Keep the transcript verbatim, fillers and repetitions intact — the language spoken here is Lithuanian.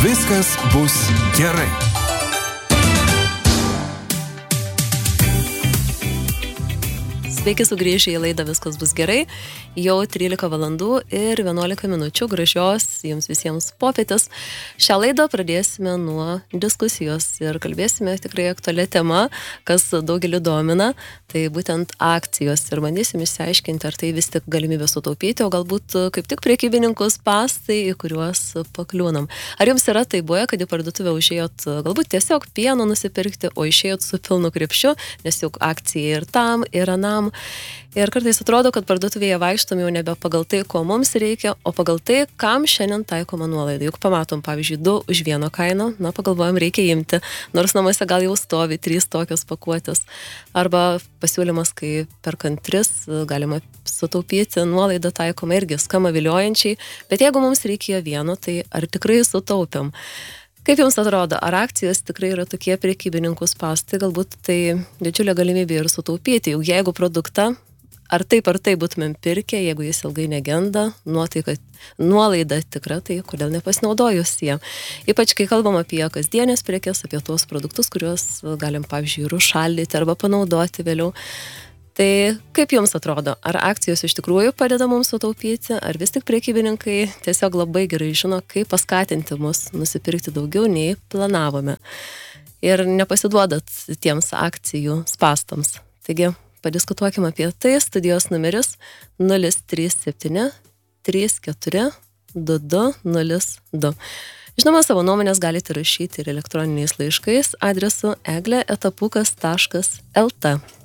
Viskas bus gerai. Sveiki sugrįžę į laidą Viskas bus gerai. Jau trylika valandų ir vienuolika minučių. Gražios jums visiems popietės. Šią laidą pradėsime nuo diskusijos ir kalbėsime tikrai aktualią temą, kas daugelį domina. Tai būtent akcijos ir bandysim išsiaiškinti, ar tai vis tik galimybė sutaupyti, o galbūt kaip tik prekybininkus spąstai, į kuriuos pakliūnam. Ar jums yra tai buvę, kad į parduotuvę užėjot galbūt tiesiog pieno nusipirkti, o išėjot su pilnu krepšiu, nes juk akcija ir tam, ir anam. Ir kartais atrodo, kad parduotuvėje vaikštom jau nebe pagal tai, ko mums reikia, o pagal tai, kam šiandien taikoma nuolaida. Juk pamatom, pavyzdžiui, du už vieno kainą, na, pagalvojam, reikia imti, nors namuose gal jau stovi trys tokios pakuotės. Arba pasiūlymas, kai perkant tris, galima sutaupyti, nuolaida taikoma irgi skamba viliojančiai, bet jeigu mums reikėjo vieno, tai ar tikrai sutaupėm? Kaip jums atrodo, ar akcijos tikrai yra tokie prekybininkų spąstai, galbūt tai didžiulė galimybė ir sutaupyti, juk jeigu produktą ar taip ar taip būtumėm pirkę, jeigu jis ilgai negenda, nuotaika, nuolaida tikra, tai kodėl nepasinaudojus jie. Ypač kai kalbam apie kasdienės prekes, apie tuos produktus, kuriuos galim, pavyzdžiui, ir užšaldyti arba panaudoti vėliau. Tai kaip jums atrodo, ar akcijos iš tikrųjų padeda mums sutaupyti, ar vis tik prekybininkai tiesiog labai gerai žino, kaip paskatinti mus nusipirkti daugiau nei planavome ir nepasiduodat tiems akcijų spąstams. Taigi, padiskutuokime apie tai. Studijos numeris nulis trys septyni trys keturi du du nulis du. Žinoma, savo nuomonės galite rašyti ir elektroniniais laiškais adresu eglė eta pukas taškas lt.